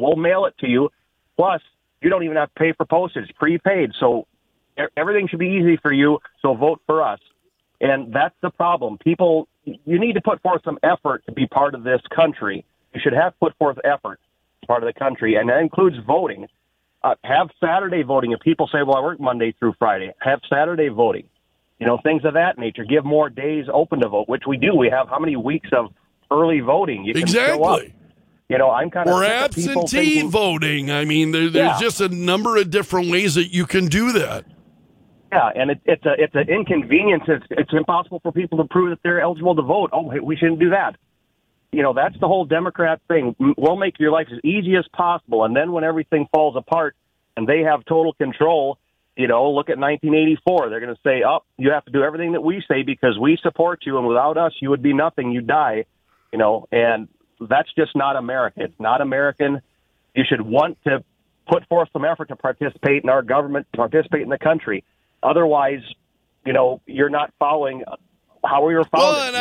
We'll mail it to you. Plus, you don't even have to pay for postage, prepaid. So everything should be easy for you. So vote for us. And that's the problem. People, you need to put forth some effort to be part of this country. You should have put forth effort as part of the country, and that includes voting. Have Saturday voting. If people say, well, I work Monday through Friday, have Saturday voting. Things of that nature. Give more days open to vote, which we do. We have how many weeks of early voting? You can show up. I'm kind of or absentee voting. I mean, there's just a number of different ways that you can do that. Yeah, and it's an inconvenience. It's impossible for people to prove that they're eligible to vote. Oh, hey, we shouldn't do that. That's the whole Democrat thing. We'll make your life as easy as possible, and then when everything falls apart and they have total control, look at 1984. They're going to say, oh, you have to do everything that we say because we support you, and without us, you would be nothing. You die, and that's just not America. It's not American. You should want to put forth some effort to participate in our government, participate in the country. Otherwise, you're not following how we were founded. Well, and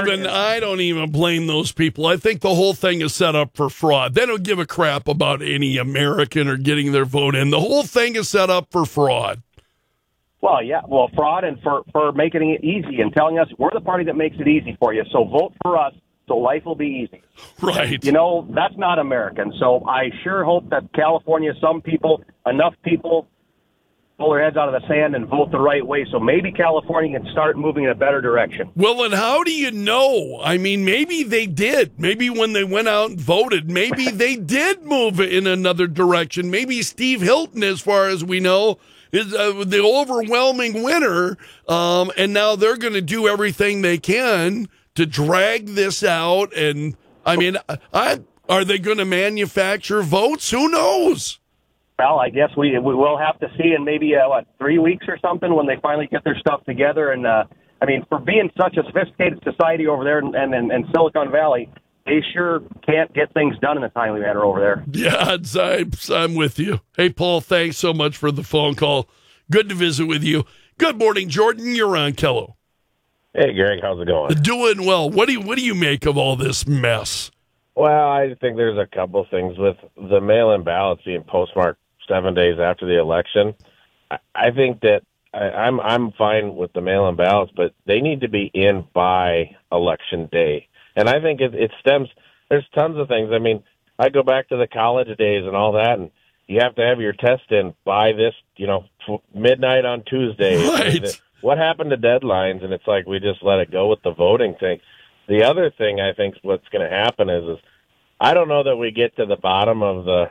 I don't even blame those people. I think the whole thing is set up for fraud. They don't give a crap about any American or getting their vote in. The whole thing is set up for fraud. Well, yeah. Well, fraud and for making it easy and telling us we're the party that makes it easy for you. So vote for us so life will be easy. Right. That's not American. So I sure hope that California, enough people pull their heads out of the sand and vote the right way. So maybe California can start moving in a better direction. Well, and how do you know? I mean, maybe they did. Maybe when they went out and voted, maybe they did move in another direction. Maybe Steve Hilton, as far as we know, is the overwhelming winner. And now they're going to do everything they can to drag this out. And I mean, are they going to manufacture votes? Who knows? Well, I guess we will have to see in maybe, 3 weeks or something when they finally get their stuff together. And, for being such a sophisticated society over there in Silicon Valley, they sure can't get things done in a timely manner over there. Yeah, I'm with you. Hey, Paul, thanks so much for the phone call. Good to visit with you. Good morning, Jordan. You're on Kello. Hey, Greg. How's it going? Doing well. What do you make of all this mess? Well, I think there's a couple things with the mail-in ballots being postmarked 7 days after the election. I think that I'm fine with the mail-in ballots, but they need to be in by election day. And I think it stems. There's tons of things. I mean, I go back to the college days and all that, and you have to have your test in by this, midnight on Tuesday. Right. What happened to deadlines? And it's like we just let it go with the voting thing. The other thing I think what's going to happen is I don't know that we get to the bottom of the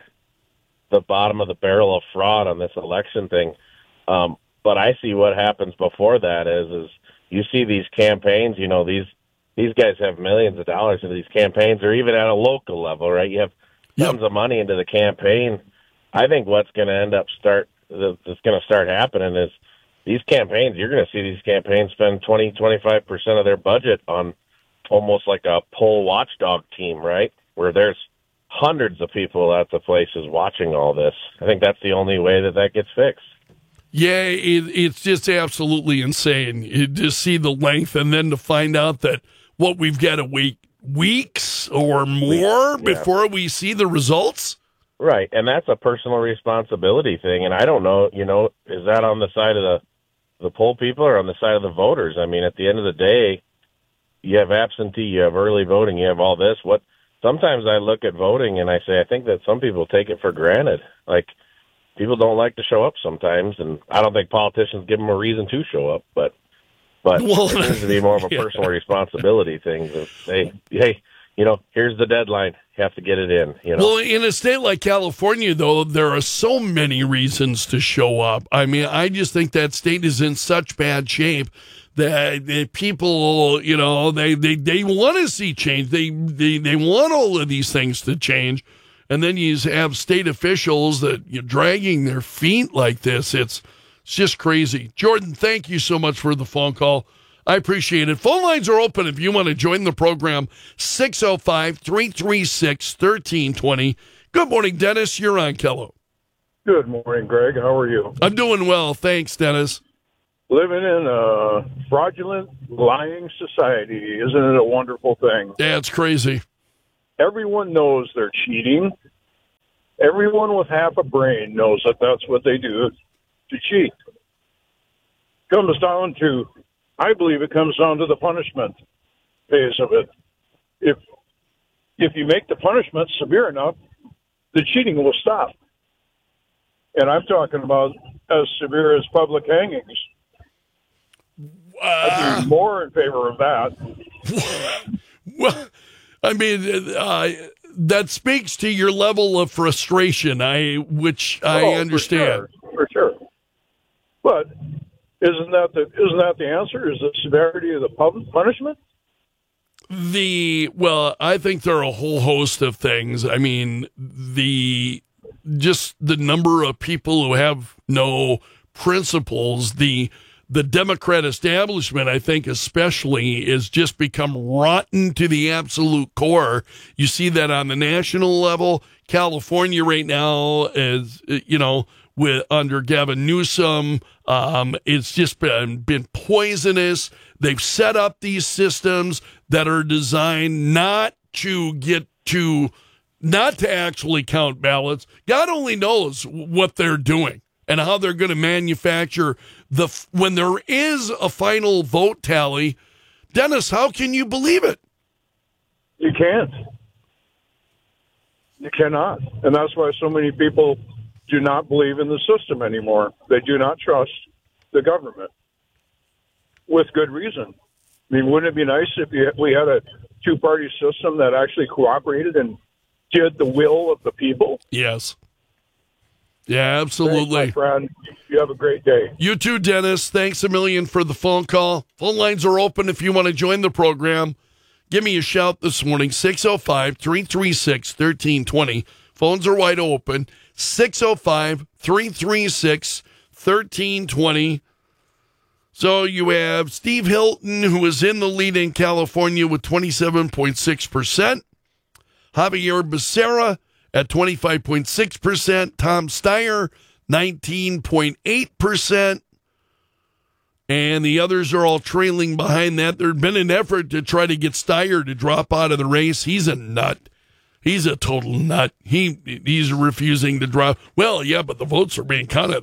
barrel of fraud on this election thing. But I see what happens before that is you see these campaigns, these guys have millions of dollars into these campaigns, or even at a local level, right? You have tons of money into the campaign. I think what's going to that's going to start happening is these campaigns, you're going to see these campaigns spend 20-25% of their budget on almost like a poll watchdog team, right? Where there's hundreds of people at the places watching all this. I think that's the only way that gets fixed. Yeah, it's just absolutely insane to see the length, and then to find out that we've got to wait weeks or more before we see the results. Right, and that's a personal responsibility thing. And I don't know, is that on the side of the poll people or on the side of the voters? I mean, at the end of the day, you have absentee, you have early voting, you have all this. Sometimes I look at voting and I say, I think that some people take it for granted. Like, people don't like to show up sometimes, and I don't think politicians give them a reason to show up, but it needs to be more of a personal responsibility thing. That hey, here's the deadline. You have to get it in. Well, in a state like California, though, there are so many reasons to show up. I mean, I just think that state is in such bad shape that people, they want to see change. They want all of these things to change. And then you have state officials that you're dragging their feet like this. It's just crazy. Jordan, thank you so much for the phone call. I appreciate it. Phone lines are open if you want to join the program. 605-336-1320. Good morning, Dennis. You're on Kello. Good morning, Greg. How are you? I'm doing well. Thanks, Dennis. Living in a fraudulent, lying society. Isn't it a wonderful thing? Yeah, it's crazy. Everyone knows they're cheating. Everyone with half a brain knows that that's what they do to cheat. I believe it comes down to the punishment phase of it. If you make the punishment severe enough, the cheating will stop. And I'm talking about as severe as public hangings. I'd be more in favor of that. Well, I mean, that speaks to your level of frustration, which I understand. For sure. But isn't that the answer? Is the severity of the punishment? Well, I think there are a whole host of things. I mean, just the number of people who have no principles, the Democrat establishment, I think especially, is just become rotten to the absolute core. You see that on the national level. California right now is, under Gavin Newsom, it's just been poisonous. They've set up these systems that are designed not to actually count ballots. God only knows what they're doing and how they're going to manufacture when there is a final vote tally. Dennis, how can you believe it? You can't. You cannot. And that's why so many people do not believe in the system anymore. They do not trust the government, with good reason. I mean, wouldn't it be nice if we had a two-party system that actually cooperated and did the will of the people? Yes. Yeah, absolutely. Thanks, my friend. You have a great day. You too, Dennis. Thanks a million for the phone call. Phone lines are open if you want to join the program. Give me a shout this morning, 605-336-1320. Phones are wide open, 605-336-1320. So you have Steve Hilton, who is in the lead in California with 27.6%. Javier Becerra at 25.6%. Tom Steyer, 19.8%. And the others are all trailing behind that. There had been an effort to try to get Steyer to drop out of the race. He's a nut. He's a total nut. He's refusing to drop. Well, yeah, but the votes are being counted.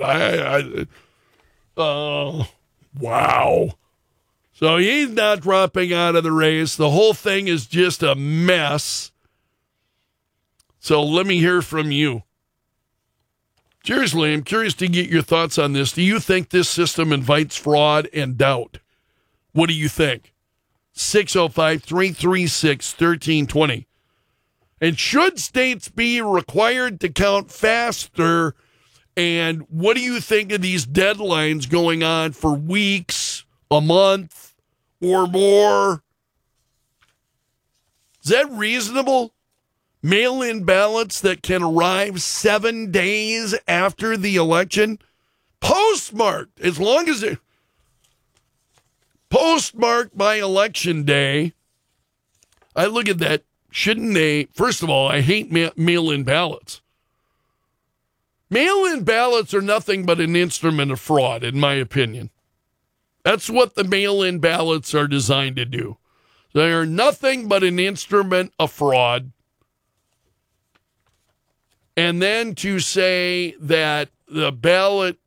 Wow. So he's not dropping out of the race. The whole thing is just a mess. So let me hear from you. Seriously, I'm curious to get your thoughts on this. Do you think this system invites fraud and doubt? What do you think? 605-336-1320. And should states be required to count faster? And what do you think of these deadlines going on for weeks, a month, or more? Is that reasonable? Mail-in ballots that can arrive 7 days after the election? Postmarked, as long as they're postmarked by Election Day. I look at that. Shouldn't they? First of all, I hate mail-in ballots. Mail-in ballots are nothing but an instrument of fraud, in my opinion. That's what the mail-in ballots are designed to do. They are nothing but an instrument of fraud. And then to say that the ballot,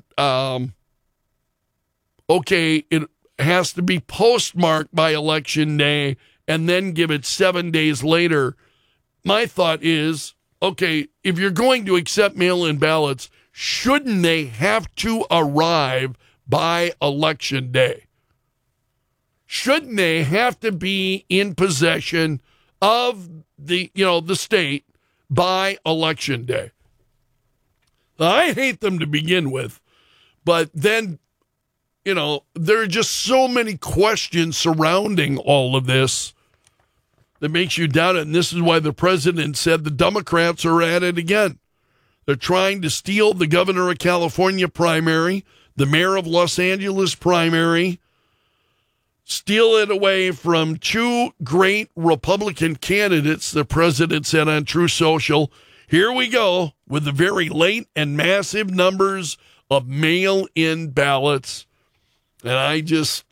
it has to be postmarked by Election Day and then give it 7 days later. My thought is, okay, if you're going to accept mail-in ballots, shouldn't they have to arrive by Election Day? Shouldn't they have to be in possession of the state by Election Day? I hate them to begin with, but then, there are just so many questions surrounding all of this that makes you doubt it. And this is why the president said the Democrats are at it again. They're trying to steal the governor of California primary, the mayor of Los Angeles primary, steal it away from two great Republican candidates, the president said on True Social. Here we go with the very late and massive numbers of mail-in ballots. And I just,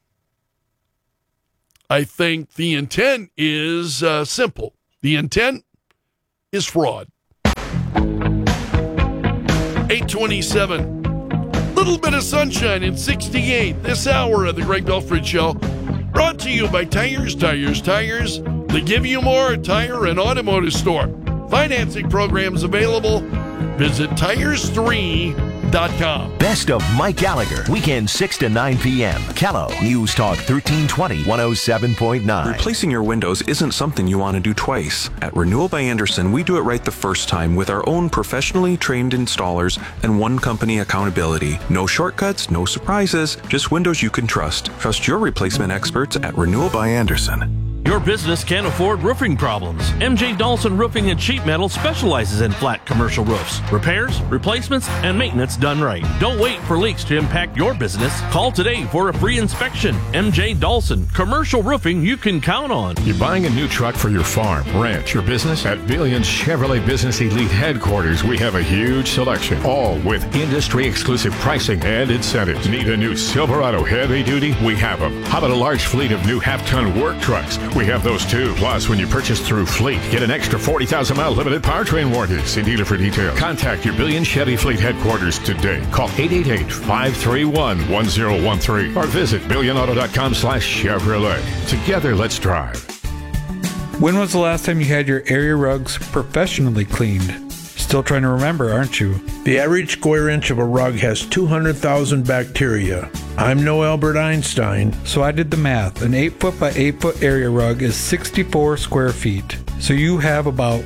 I think the intent is simple. The intent is fraud. 827. Little bit of sunshine in 68 this hour of the Greg Belford Show. Brought to you by Tires. They give you more. Tire and automotive store. Financing programs available. Visit tires3.com. Best of Mike Gallagher. Weekend 6 to 9 p.m. Kello News Talk 1320 107.9. Replacing your windows isn't something you want to do twice. At Renewal by Andersen, we do it right the first time with our own professionally trained installers and one company accountability. No shortcuts, no surprises, just windows you can trust. Trust your replacement experts at Renewal by Andersen. Your business can't afford roofing problems. MJ Dawson Roofing and Sheet Metal specializes in flat commercial roofs. Repairs, replacements, and maintenance done right. Don't wait for leaks to impact your business. Call today for a free inspection. MJ Dawson, commercial roofing you can count on. You're buying a new truck for your farm, ranch, or business? At Billions Chevrolet Business Elite Headquarters, we have a huge selection, all with industry-exclusive pricing and incentives. Need a new Silverado heavy duty? We have them. How about a large fleet of new half-ton work trucks? We have those too. Plus, when you purchase through Fleet, get an extra 40,000-mile limited powertrain warranty. See dealer for details. Contact your Billion Chevy Fleet headquarters today. Call 888-531-1013 or visit billionauto.com/Chevrolet. Together, let's drive. When was the last time you had your area rugs professionally cleaned? Still trying to remember, aren't you? The average square inch of a rug has 200,000 bacteria. I'm no Albert Einstein. So I did the math. An 8-foot by 8-foot area rug is 64 square feet. So you have about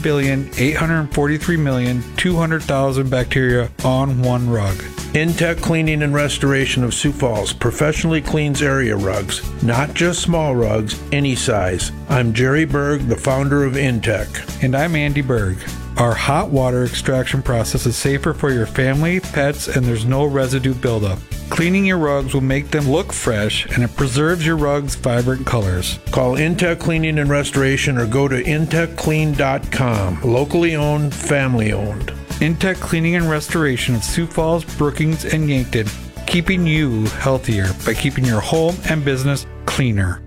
1,843,200,000 bacteria on one rug. Intech Cleaning and Restoration of Sioux Falls professionally cleans area rugs, not just small rugs, any size. I'm Jerry Berg, the founder of Intech. And I'm Andy Berg. Our hot water extraction process is safer for your family, pets, and there's no residue buildup. Cleaning your rugs will make them look fresh, and it preserves your rugs' vibrant colors. Call Intech Cleaning and Restoration or go to intechclean.com. Locally owned, family owned. Intech Cleaning and Restoration of Sioux Falls, Brookings, and Yankton, keeping you healthier by keeping your home and business cleaner.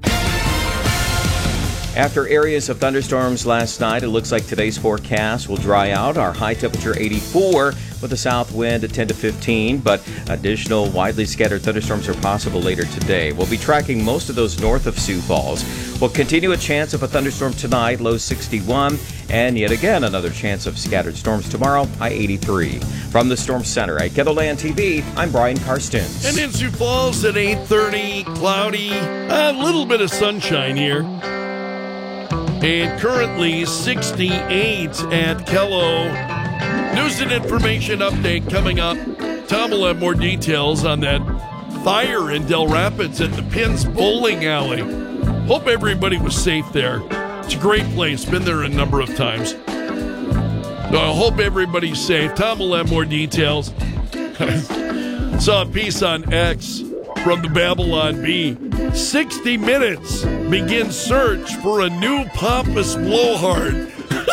After areas of thunderstorms last night, it looks like today's forecast will dry out. Our high temperature 84 with a south wind at 10 to 15, but additional widely scattered thunderstorms are possible later today. We'll be tracking most of those north of Sioux Falls. We'll continue a chance of a thunderstorm tonight, low 61, and yet again another chance of scattered storms tomorrow, high 83. From the Storm Center at KENDALAND TV, I'm Brian Karstens. And in Sioux Falls at 8:30, cloudy, a little bit of sunshine here. And currently 68 at Kello. News and information update coming up. Tom will have more details on that fire in Del Rapids at the Pins Bowling Alley. Hope everybody was safe there. It's a great place. Been there a number of times. So I hope everybody's safe. Tom will have more details. Saw a piece on X from the Babylon Bee. 60 Minutes begins search for a new pompous blowhard.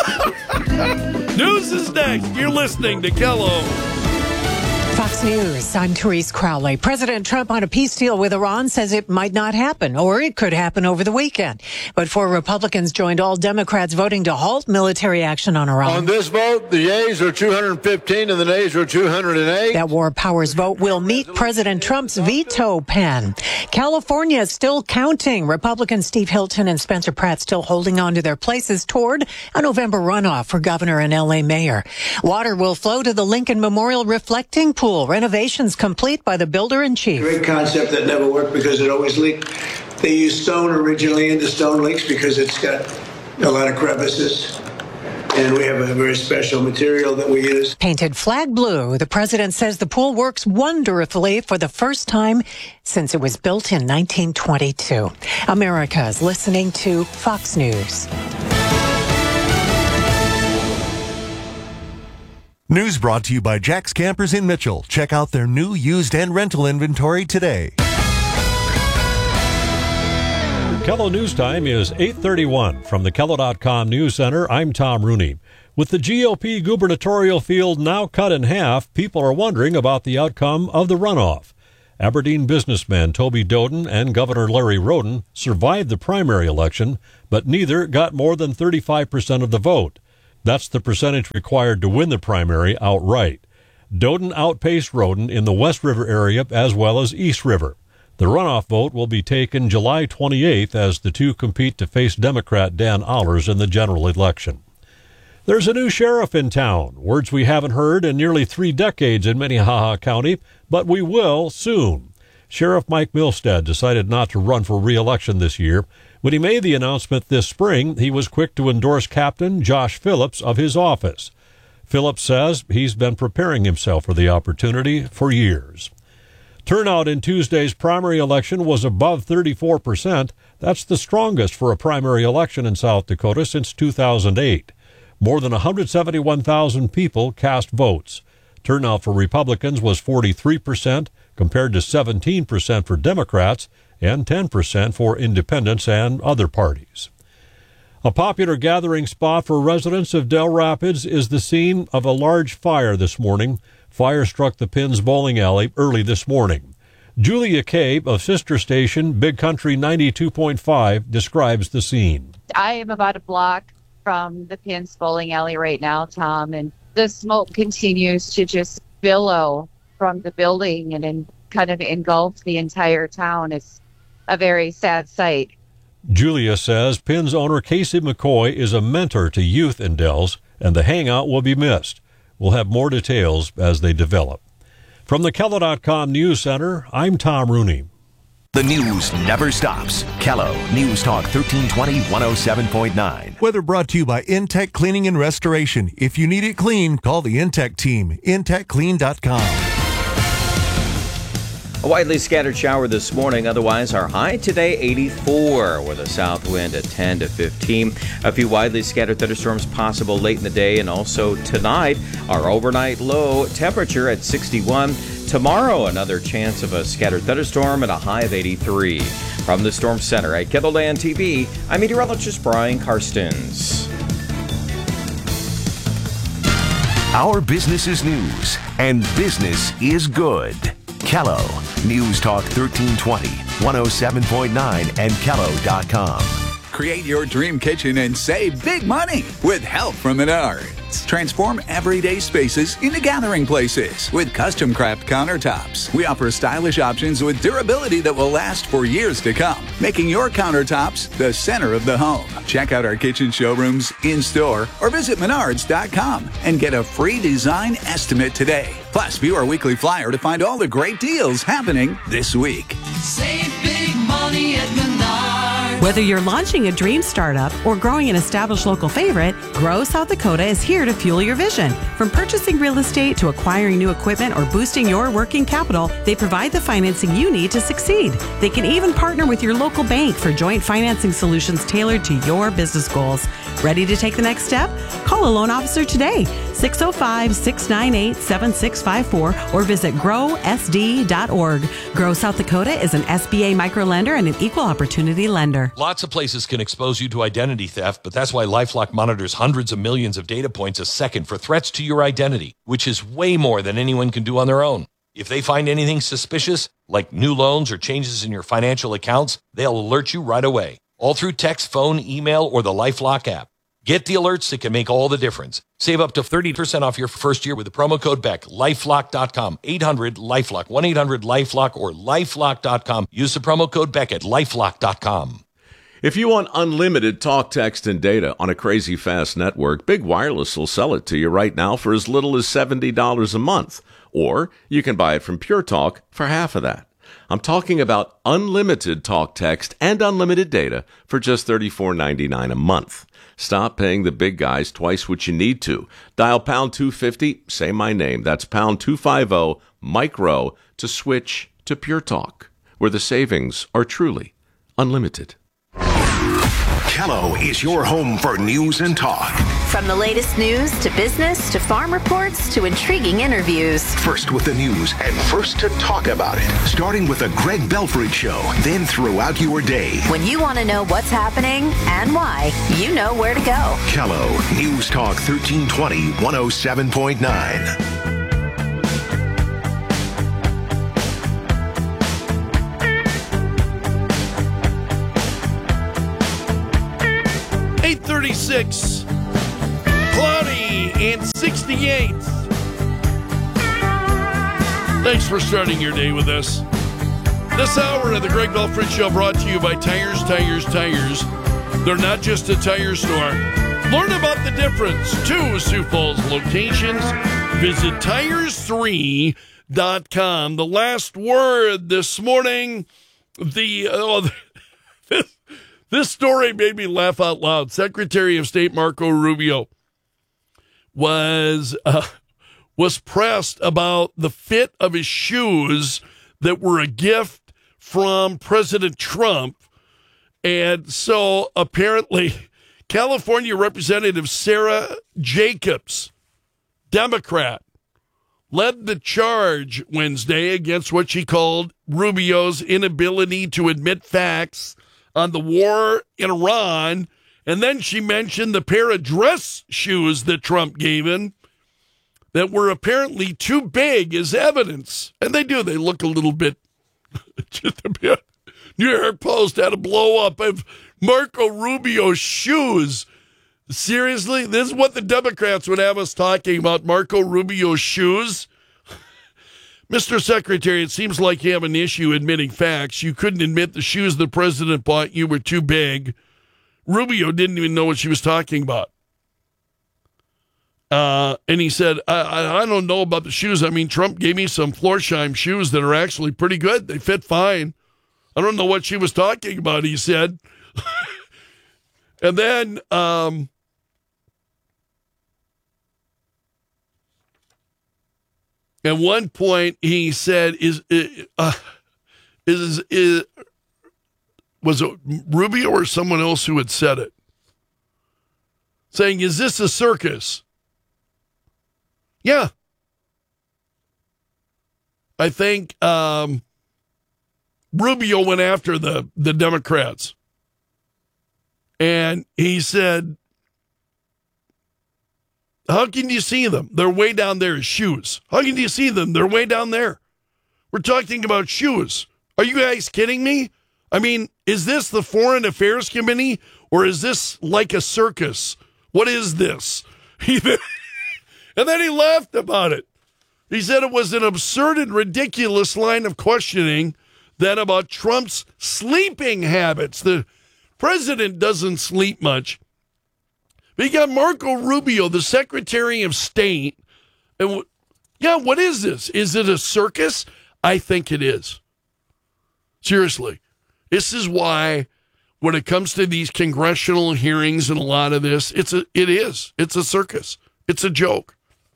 News is next. You're listening to Kello. Fox News, I'm Therese Crowley. President Trump on a peace deal with Iran says it might not happen, or it could happen over the weekend. But 4 Republicans joined all Democrats voting to halt military action on Iran. On this vote, the yeas are 215 and the nays are 208. That war powers vote will meet President Trump's veto pen. California is still counting. Republicans Steve Hilton and Spencer Pratt still holding on to their places toward a November runoff for governor and L.A. mayor. Water will flow to the Lincoln Memorial reflecting pool. Renovations complete by the builder-in-chief. Great concept that never worked because it always leaked. They used stone originally, and the stone leaks because it's got a lot of crevices. And we have a very special material that we use. Painted flag blue, the president says the pool works wonderfully for the first time since it was built in 1922. America is listening to Fox News. News brought to you by Jack's Campers in Mitchell. Check out their new used and rental inventory today. Kello News Time is 8:31. From the Kello.com News Center, I'm Tom Rooney. With the GOP gubernatorial field now cut in half, people are wondering about the outcome of the runoff. Aberdeen businessman Toby Doden and Governor Larry Roden survived the primary election, but neither got more than 35% of the vote. That's the percentage required to win the primary outright. Doden outpaced Roden in the West River area as well as East River. The runoff vote will be taken July 28th as the two compete to face Democrat Dan Allers in the general election. There's a new sheriff in town, words we haven't heard in nearly 3 decades in Minnehaha County, but we will soon. Sheriff Mike Milstead decided not to run for re-election this year. When he made the announcement this spring, he was quick to endorse Captain Josh Phillips of his office. Phillips says he's been preparing himself for the opportunity for years. Turnout in Tuesday's primary election was above 34%. That's the strongest for a primary election in South Dakota since 2008. More than 171,000 people cast votes. Turnout for Republicans was 43%, compared to 17% for Democrats and 10% for independents and other parties. A popular gathering spot for residents of Dell Rapids is the scene of a large fire this morning. Fire struck the Pins Bowling Alley early this morning. Julia Cabe of sister station Big Country 92.5 describes the scene. I am about a block from the Pins Bowling Alley right now, Tom, and the smoke continues to just billow from the building and kind of engulf the entire town. It's a very sad sight. Julia says Pins owner Casey McCoy is a mentor to youth in Dells, and the hangout will be missed. We'll have more details as they develop. From the Kello.com News Center, I'm Tom Rooney. The news never stops. Kello News Talk 1320 107.9. Weather brought to you by Intech Cleaning and Restoration. If you need it clean, call the Intech team. IntechClean.com. A widely scattered shower this morning. Otherwise, our high today, 84, with a south wind at 10 to 15. A few widely scattered thunderstorms possible late in the day, and also tonight, our overnight low temperature at 61. Tomorrow, another chance of a scattered thunderstorm and a high of 83. From the Storm Center at KELOLAND TV, I'm meteorologist Brian Karstens. Our business is news, and business is good. Kello News Talk 1320, 107.9, and Kello.com. Create your dream kitchen and save big money with help from Menards. Transform everyday spaces into gathering places with custom craft countertops. We offer stylish options with durability that will last for years to come, making your countertops the center of the home. Check out our kitchen showrooms in-store or visit Menards.com and get a free design estimate today. Plus, view our weekly flyer to find all the great deals happening this week. Save big money at Menards. Whether you're launching a dream startup or growing an established local favorite, Grow South Dakota is here to fuel your vision. From purchasing real estate to acquiring new equipment or boosting your working capital, they provide the financing you need to succeed. They can even partner with your local bank for joint financing solutions tailored to your business goals. Ready to take the next step? Call a loan officer today, 605-698-7654, or visit growsd.org. Grow South Dakota is an SBA microlender and an equal opportunity lender. Lots of places can expose you to identity theft, but that's why LifeLock monitors hundreds of millions of data points a second for threats to your identity, which is way more than anyone can do on their own. If they find anything suspicious, like new loans or changes in your financial accounts, they'll alert you right away, all through text, phone, email, or the LifeLock app. Get the alerts that can make all the difference. Save up to 30% off your first year with the promo code BECK. LifeLock.com. 800-LifeLock. 1-800-LifeLock or LifeLock.com. Use the promo code BECK at LifeLock.com. If you want unlimited talk, text, and data on a crazy fast network, Big Wireless will sell it to you right now for as little as $70 a month. Or you can buy it from Pure Talk for half of that. I'm talking about unlimited talk, text, and unlimited data for just $34.99 a month. Stop paying the big guys twice what you need to. Dial pound 250, say my name. That's pound 250, micro, to switch to Pure Talk, where the savings are truly unlimited. Kello is your home for news and talk. From the latest news to business to farm reports to intriguing interviews. First with the news and first to talk about it. Starting with the Greg Belford Show, then throughout your day. When you want to know what's happening and why, you know where to go. Kello News Talk 1320 107.9. 8:36. Claude 68. Thanks for starting your day with us. This hour of the Greg Belford Show brought to you by Tires. They're not just a tire store. Learn about the difference. 2 Sioux Falls locations. Visit tires3.com. The last word this morning. This story made me laugh out loud. Secretary of State Marco Rubio was pressed about the fit of his shoes that were a gift from President Trump. And so apparently California Representative Sarah Jacobs, Democrat, led the charge Wednesday against what she called Rubio's inability to admit facts on the war in Iran. And then she mentioned the pair of dress shoes that Trump gave him that were apparently too big as evidence. And they do. They look a little bit, just a bit. New York Post had a blow up of Marco Rubio's shoes. Seriously? This is what the Democrats would have us talking about, Marco Rubio's shoes? Mr. Secretary, it seems like you have an issue admitting facts. You couldn't admit the shoes the president bought you were too big. Rubio didn't even know what she was talking about. And he said, I don't know about the shoes. I mean, Trump gave me some Florsheim shoes that are actually pretty good. They fit fine. I don't know what she was talking about, he said. And then at one point he said, was it Rubio or someone else who had said it? Saying, is this a circus? Yeah. I think Rubio went after the Democrats. And he said, how can you see them? They're way down there as shoes. How can you see them? They're way down there. We're talking about shoes. Are you guys kidding me? I mean, is this the Foreign Affairs Committee or is this like a circus? What is this? And then he laughed about it. He said it was an absurd and ridiculous line of questioning then about Trump's sleeping habits. The president doesn't sleep much. But you got Marco Rubio, the Secretary of State. And yeah, what is this? Is it a circus? I think it is. Seriously. This is why when it comes to these congressional hearings and a lot of this, it is. It's a circus. It's a joke.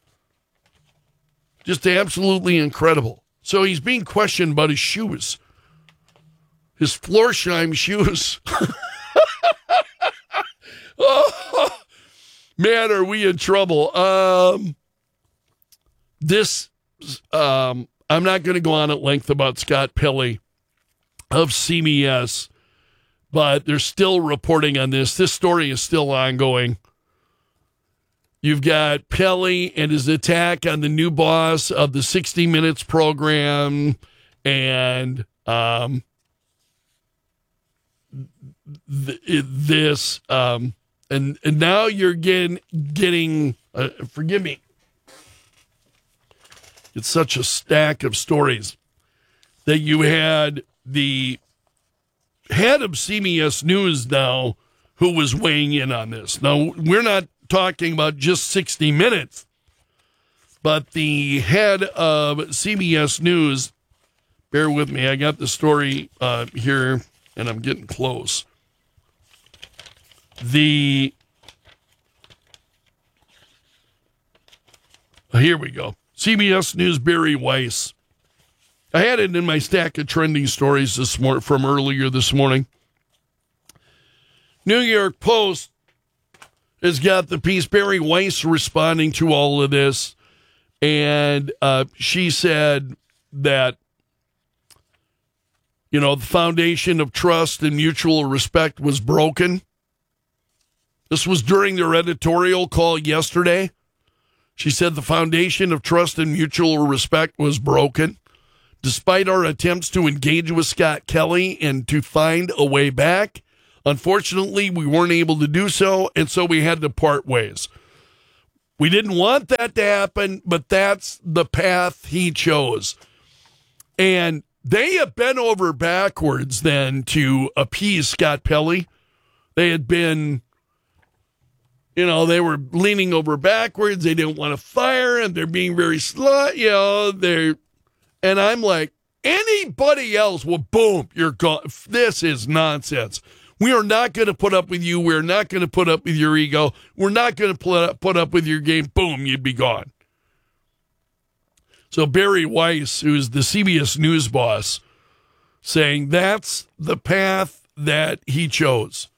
Just absolutely incredible. So he's being questioned about his shoes. His Florsheim shoes. Oh, man, are we in trouble? I'm not going to go on at length about Scott Pelley of CBS, but they're still reporting on this. This story is still ongoing. You've got Pelley and his attack on the new boss of the 60 Minutes program, and this, and now you're getting forgive me. It's such a stack of stories that you had the head of CBS News now who was weighing in on this. Now, we're not talking about just 60 Minutes, but the head of CBS News, bear with me, I got the story here, and I'm getting close. Here we go. CBS News, Barry Weiss. I had it in my stack of trending stories from earlier this morning. New York Post has got the piece, Barry Weiss responding to all of this, and she said that, the foundation of trust and mutual respect was broken. This was during their editorial call yesterday. She said the foundation of trust and mutual respect was broken. Despite our attempts to engage with Scott Kelly and to find a way back, unfortunately, we weren't able to do so, and so we had to part ways. We didn't want that to happen, but that's the path he chose. And they have bent over backwards then to appease Scott Pelley. They had been, they were leaning over backwards. They didn't want to fire him. They're being very slow, and I'm like, anybody else, well, boom, you're gone. This is nonsense. We are not going to put up with you. We're not going to put up with your ego. We're not going to put up with your game. Boom, you'd be gone. So Barry Weiss, who's the CBS News boss, saying that's the path that he chose.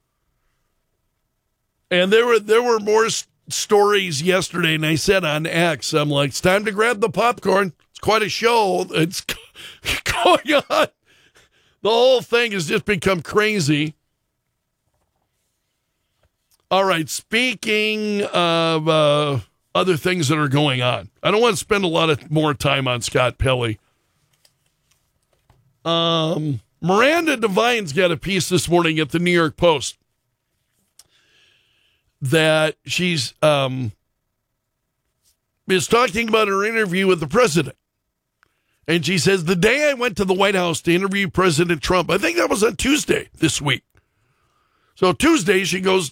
And there were more stories yesterday, and I said on X, I'm like, it's time to grab the popcorn. It's quite a show. It's going on. The whole thing has just become crazy. All right, speaking of other things that are going on, I don't want to spend a lot of more time on Scott Pelley. Miranda Devine's got a piece this morning at the New York Post that she's is talking about her interview with the president. And she says, the day I went to the White House to interview President Trump, I think that was on Tuesday this week. So Tuesday, she goes,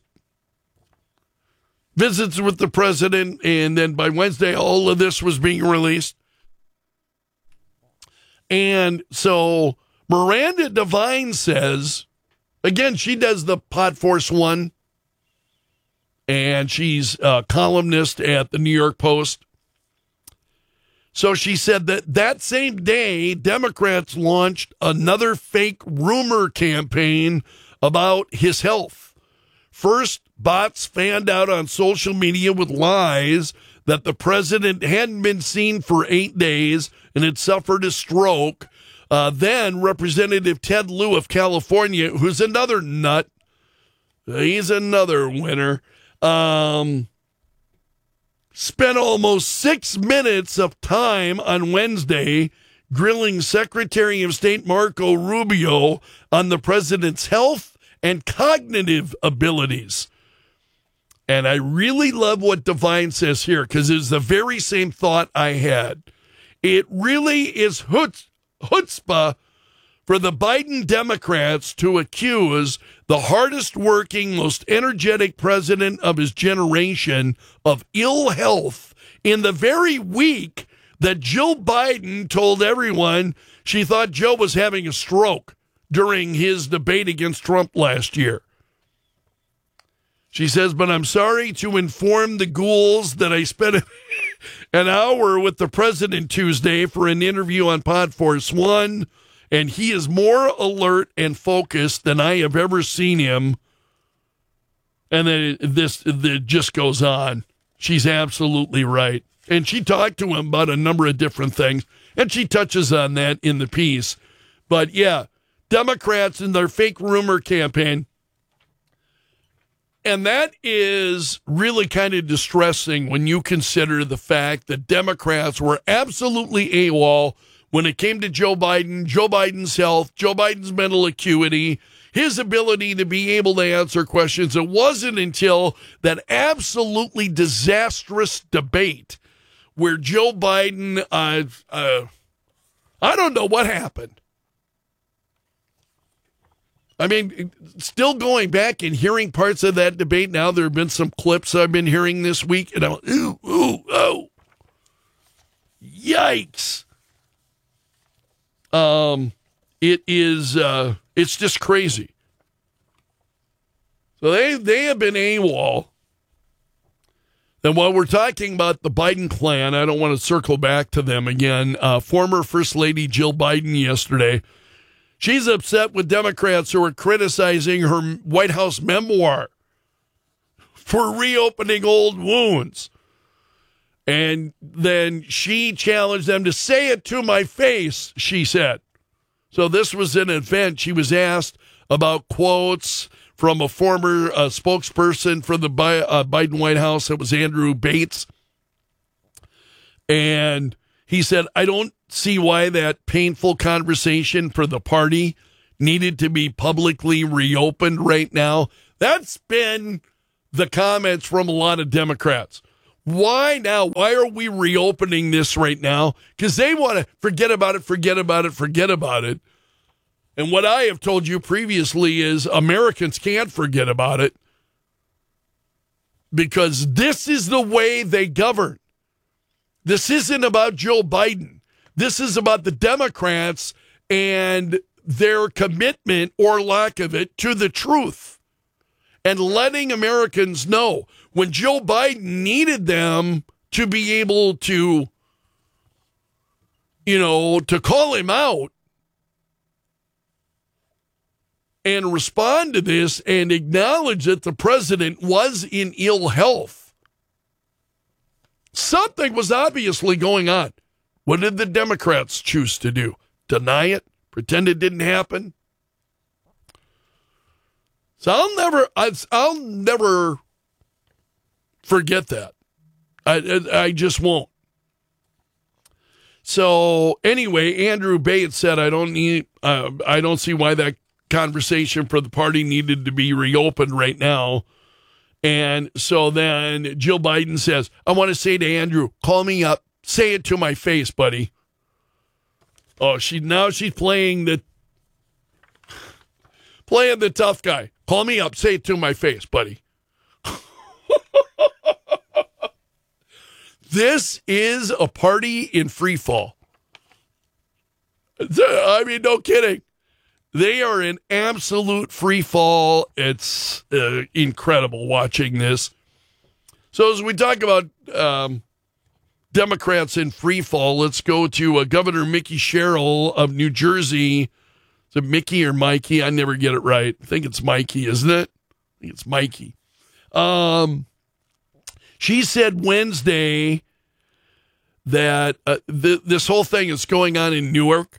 visits with the president, and then by Wednesday, all of this was being released. And so Miranda Devine says, again, she does the Pod Force One, and she's a columnist at the New York Post. So she said that same day, Democrats launched another fake rumor campaign about his health. First, bots fanned out on social media with lies that the president hadn't been seen for 8 days and had suffered a stroke. Then Representative Ted Lieu of California, who's another nut, he's another winner, spent almost 6 minutes of time on Wednesday grilling Secretary of State Marco Rubio on the president's health and cognitive abilities. And I really love what Devine says here, because it's the very same thought I had. It really is chutzpah for the Biden Democrats to accuse the hardest working, most energetic president of his generation of ill health in the very week that Jill Biden told everyone she thought Joe was having a stroke during his debate against Trump last year. She says, but I'm sorry to inform the ghouls that I spent an hour with the president Tuesday for an interview on Pod Force One, and he is more alert and focused than I have ever seen him. And then this just goes on. She's absolutely right. And she talked to him about a number of different things, and she touches on that in the piece. But yeah, Democrats in their fake rumor campaign. And that is really kind of distressing when you consider the fact that Democrats were absolutely AWOL when it came to Joe Biden, Joe Biden's health, Joe Biden's mental acuity, his ability to be able to answer questions. It wasn't until that absolutely disastrous debate where Joe Biden, I don't know what happened. I mean, still going back and hearing parts of that debate now, there have been some clips I've been hearing this week, and I'm like, oh, yikes. It's just crazy. So they have been AWOL. And while we're talking about the Biden clan, I don't want to circle back to them again. Former First Lady Jill Biden yesterday, she's upset with Democrats who are criticizing her White House memoir for reopening old wounds. And then she challenged them to say it to my face, she said. So this was an event. She was asked about quotes from a former spokesperson for the Biden White House. It was Andrew Bates. And he said, I don't see why that painful conversation for the party needed to be publicly reopened right now. That's been the comments from a lot of Democrats. Why now? Why are we reopening this right now? Because they want to forget about it. And what I have told you previously is Americans can't forget about it because this is the way they govern. This isn't about Joe Biden. This is about the Democrats and their commitment or lack of it to the truth and letting Americans know when Joe Biden needed them to be able to, to call him out and respond to this and acknowledge that the president was in ill health. Something was obviously going on. What did the Democrats choose to do? Deny it? Pretend it didn't happen? So I'll never forget that. I just won't. So anyway, Andrew Bates said, I don't see why that conversation for the party needed to be reopened right now. And so then Jill Biden says, I want to say to Andrew, call me up. Say it to my face, buddy. Oh, she's playing the tough guy. Call me up. Say it to my face, buddy. This is a party in free fall. I mean, no kidding. They are in absolute free fall. It's incredible watching this. So as we talk about Democrats in free fall, let's go to Governor Mickey Sherrill of New Jersey. Is it Mickey or Mikey? I never get it right. I think it's Mikey, isn't it? I think it's Mikey. She said Wednesday that this whole thing is going on in Newark.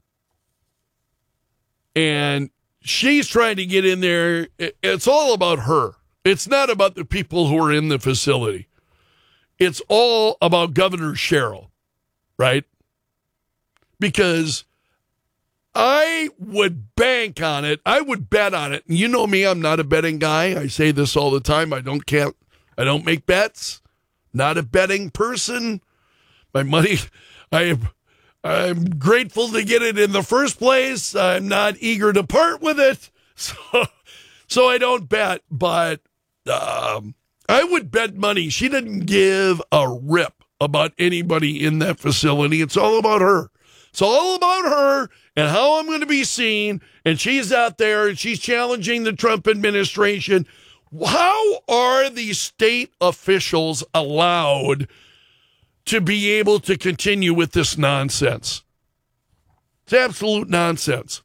And she's trying to get in there. It's all about her. It's not about the people who are in the facility. It's all about Governor Sherrill, right? Because I would bank on it. I would bet on it. You know me, I'm not a betting guy. I say this all the time. I don't make bets. Not a betting person. My money, I'm grateful to get it in the first place. I'm not eager to part with it. So I don't bet, but I would bet money. She didn't give a rip about anybody in that facility. It's all about her. It's all about her and how I'm going to be seen. And she's out there and she's challenging the Trump administration. How are these state officials allowed to be able to continue with this nonsense? It's absolute nonsense.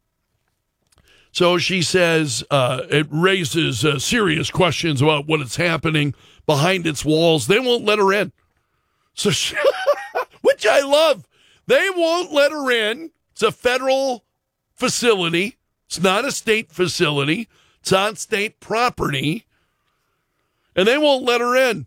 So she says it raises serious questions about what is happening behind its walls. They won't let her in. So which I love. They won't let her in. It's a federal facility. It's not a state facility. It's on state property. And they won't let her in.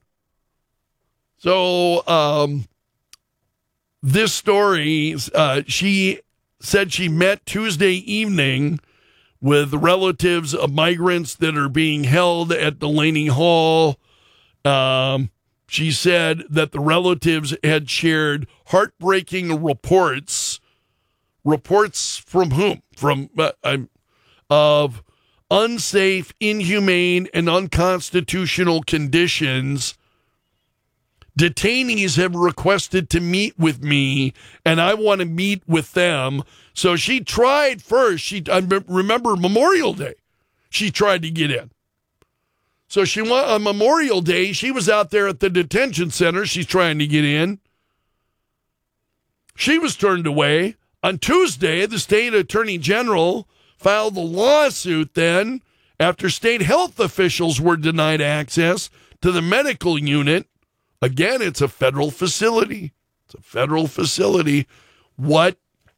So this story, she said she met Tuesday evening with relatives of migrants that are being held at Delaney Hall. She said that the relatives had shared heartbreaking reports. Reports from whom? Of unsafe, inhumane, and unconstitutional conditions. Detainees have requested to meet with me, and I want to meet with them. So she tried first. I remember Memorial Day. She tried to get in. So on Memorial Day, she was out there at the detention center. She's trying to get in. She was turned away. On Tuesday, the state attorney general filed a lawsuit then after state health officials were denied access to the medical unit. Again, it's a federal facility. It's a federal facility. What?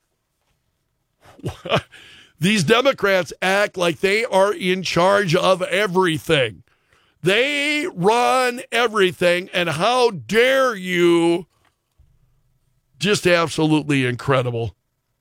These Democrats act like they are in charge of everything. They run everything, and how dare you? Just absolutely incredible.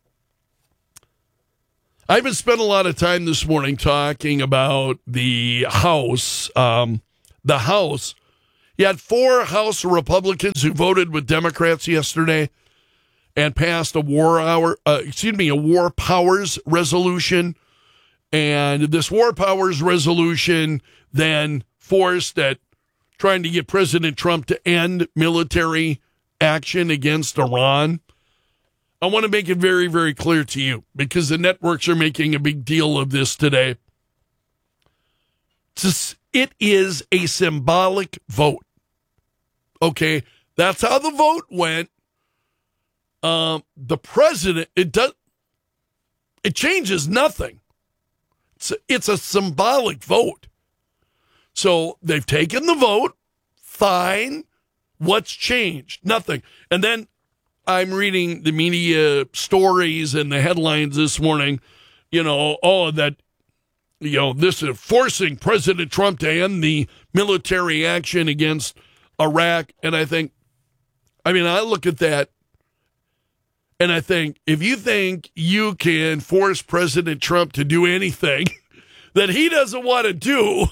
I haven't spent a lot of time this morning talking about the House. The House You had 4 House Republicans who voted with Democrats yesterday and passed a war powers resolution. And this war powers resolution then forced at trying to get President Trump to end military action against Iran. I want to make it very, very clear to you because the networks are making a big deal of this today. It is a symbolic vote. Okay, that's how the vote went. The president, it changes nothing. It's a symbolic vote. So they've taken the vote. Fine. What's changed? Nothing. And then I'm reading the media stories and the headlines this morning, this is forcing President Trump to end the military action against Iraq. And I look at that and I think, if you think you can force President Trump to do anything that he doesn't want to do,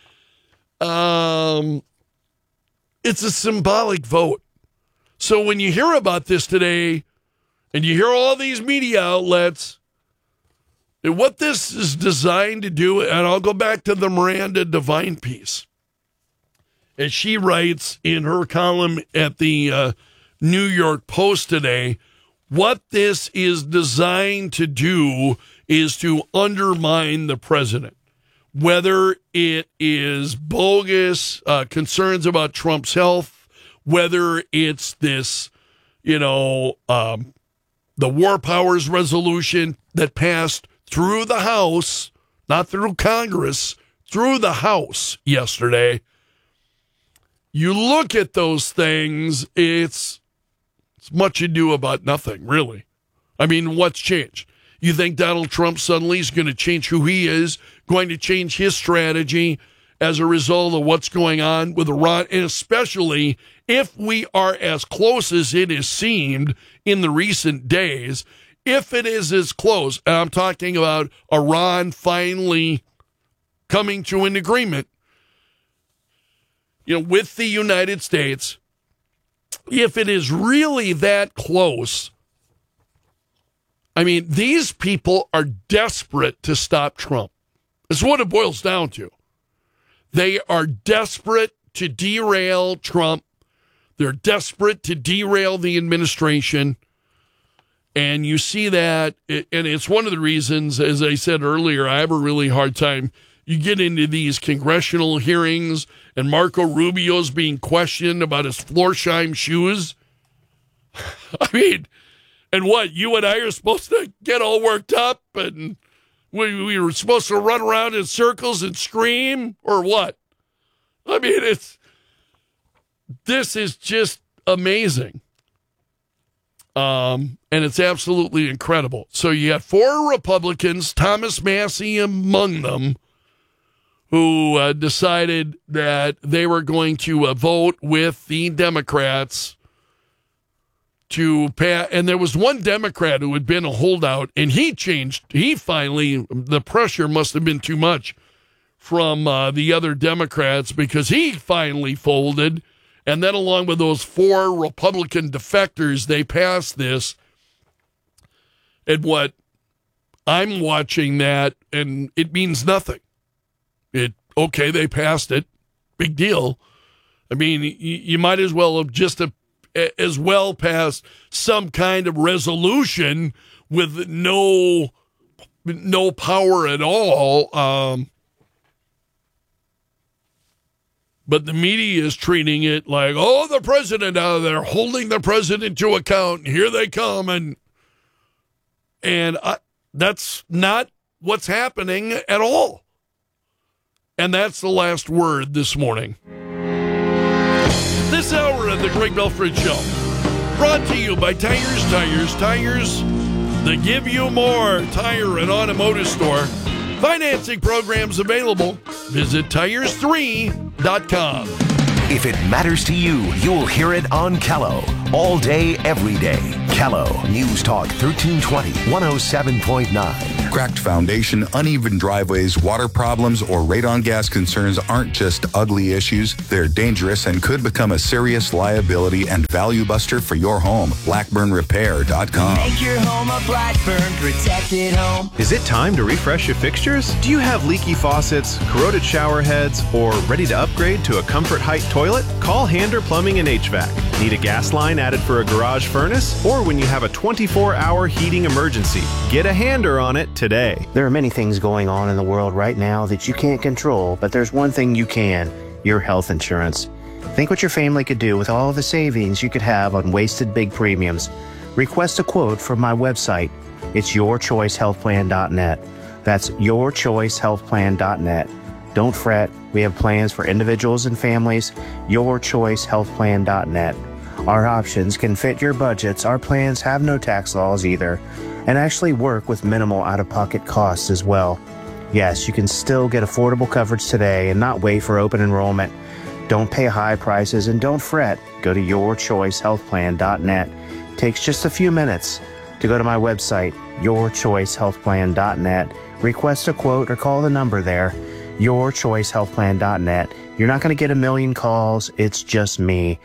it's a symbolic vote. So when you hear about this today and you hear all these media outlets, and what this is designed to do, and I'll go back to the Miranda Devine piece. As she writes in her column at the New York Post today, what this is designed to do is to undermine the president. Whether it is bogus concerns about Trump's health, whether it's this, the war powers resolution that passed through the House, not through Congress, through the House yesterday. You look at those things, it's much ado about nothing, really. I mean, what's changed? You think Donald Trump suddenly is going to change who he is, going to change his strategy as a result of what's going on with Iran, and especially if we are as close as it has seemed in the recent days, if it is as close, and I'm talking about Iran finally coming to an agreement, with the United States, if it is really that close, I mean, these people are desperate to stop Trump. That's what it boils down to. They are desperate to derail Trump. They're desperate to derail the administration. And you see that, and it's one of the reasons, as I said earlier, I have a really hard time. You get into these congressional hearings, and Marco Rubio's being questioned about his Florsheim shoes. I mean, and what, you and I are supposed to get all worked up, and we were supposed to run around in circles and scream, or what? I mean, this is just amazing. And it's absolutely incredible. So you have 4 Republicans, Thomas Massie among them, who decided that they were going to vote with the Democrats to pass. And there was one Democrat who had been a holdout, and he changed. He finally, the pressure must have been too much from the other Democrats, because he finally folded. And then along with those 4 Republican defectors, they passed this. And what I'm watching that, and it means nothing. Okay, they passed it. Big deal. I mean, you might as well have just as well passed some kind of resolution with no power at all. But the media is treating it like, oh, the president out there, holding the president to account. And here they come. And that's not what's happening at all. And that's the last word this morning. This hour of the Greg Belford Show, brought to you by Tires that give you more. Tire and automotive store. Financing programs available. Visit tires3.com. If it matters to you, you'll hear it on Kello. All day, every day. Kello News Talk 1320, 107.9. Cracked foundation, uneven driveways, water problems, or radon gas concerns aren't just ugly issues. They're dangerous and could become a serious liability and value buster for your home. BlackburnRepair.com. Make your home a Blackburn protected home. Is it time to refresh your fixtures? Do you have leaky faucets, corroded shower heads, or ready to upgrade to a Comfort Height toilet? Call Hander Plumbing and HVAC. Need a gas line added for a garage furnace? Or when you have a 24-hour heating emergency? Get a Hander on it today. There are many things going on in the world right now that you can't control, but there's one thing you can: your health insurance. Think what your family could do with all of the savings you could have on wasted big premiums. Request a quote from my website. It's yourchoicehealthplan.net. That's yourchoicehealthplan.net. Don't fret. We have plans for individuals and families. yourchoicehealthplan.net. Our options can fit your budgets. Our plans have no tax laws either, and actually work with minimal out-of-pocket costs as well. Yes, you can still get affordable coverage today and not wait for open enrollment. Don't pay high prices and don't fret. Go to yourchoicehealthplan.net. It takes just a few minutes to go to my website, yourchoicehealthplan.net. Request a quote or call the number there, yourchoicehealthplan.net. You're not going to get a million calls. It's just me.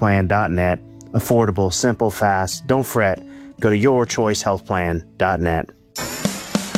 yourchoicehealthplan.net. Affordable, simple, fast. Don't fret. Go to yourchoicehealthplan.net.